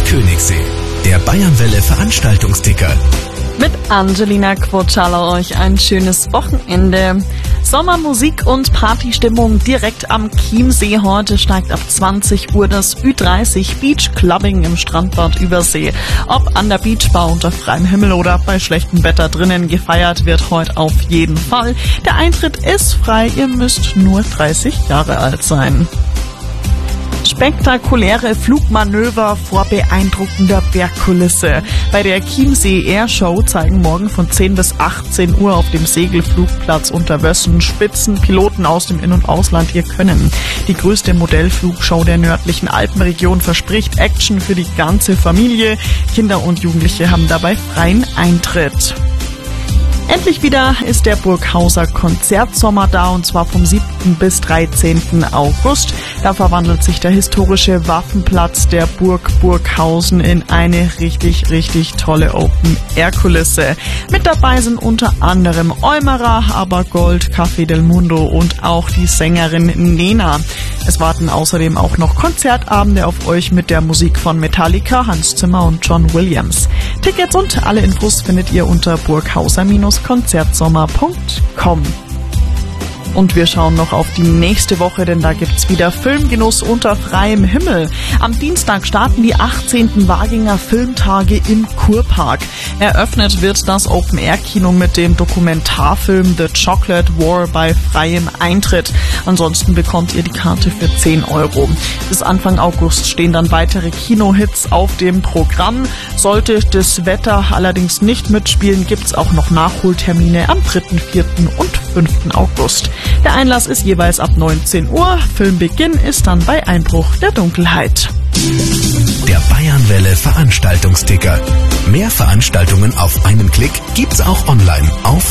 Königssee. Der Bayernwelle Veranstaltungsticker. Mit Angelina Quotschala euch ein schönes Wochenende. Sommermusik und Partystimmung direkt am Chiemsee. Heute steigt ab 20 Uhr das Ü30 Beach Clubbing im Strandbad Übersee. Ob an der Beachbar unter freiem Himmel oder bei schlechtem Wetter drinnen, gefeiert wird heute auf jeden Fall. Der Eintritt ist frei, ihr müsst nur 30 Jahre alt sein. Spektakuläre Flugmanöver vor beeindruckender Bergkulisse. Bei der Chiemsee Air Show zeigen morgen von 10 bis 18 Uhr auf dem Segelflugplatz unter Wössen Spitzenpiloten aus dem In- und Ausland ihr Können. Die größte Modellflugshow der nördlichen Alpenregion verspricht Action für die ganze Familie. Kinder und Jugendliche haben dabei freien Eintritt. Endlich wieder ist der Burghauser Konzertsommer da, und zwar vom 7. bis 13. August. Da verwandelt sich der historische Waffenplatz der Burg Burghausen in eine richtig tolle Open-Air-Kulisse. Mit dabei sind unter anderem Eumerer, Abergold, Café del Mundo und auch die Sängerin Nena. Es warten außerdem auch noch Konzertabende auf euch mit der Musik von Metallica, Hans Zimmer und John Williams. Tickets und alle Infos findet ihr unter burghauser-konzertsommer.com. Und wir schauen noch auf die nächste Woche, denn da gibt's wieder Filmgenuss unter freiem Himmel. Am Dienstag starten die 18. Waginger Filmtage im Kurpark. Eröffnet wird das Open-Air-Kino mit dem Dokumentarfilm The Chocolate War bei freiem Eintritt. Ansonsten bekommt ihr die Karte für 10 €. Bis Anfang August stehen dann weitere Kinohits auf dem Programm. Sollte das Wetter allerdings nicht mitspielen, gibt's auch noch Nachholtermine am 3., 4. und 5. August. Der Einlass ist jeweils ab 19 Uhr. Filmbeginn ist dann bei Einbruch der Dunkelheit. Der Bayernwelle Veranstaltungsticker. Mehr Veranstaltungen auf einen Klick gibt's auch online auf